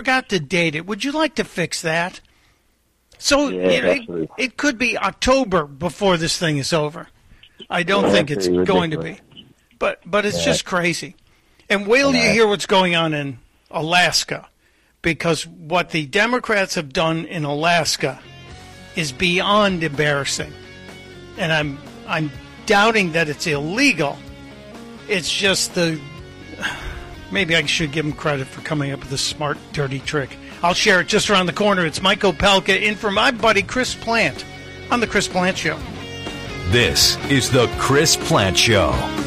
forgot to date it. Would you like to fix that? So it could be October before this thing is over. I don't think it's going to be. But it's just crazy. And wait till you hear what's going on in Alaska, because what the Democrats have done in Alaska is beyond embarrassing. And I'm doubting that it's illegal. It's just maybe I should give them credit for coming up with a smart, dirty trick. I'll share it just around the corner. It's Mike Opelka in for my buddy Chris Plant on The Chris Plant Show. This is The Chris Plant Show.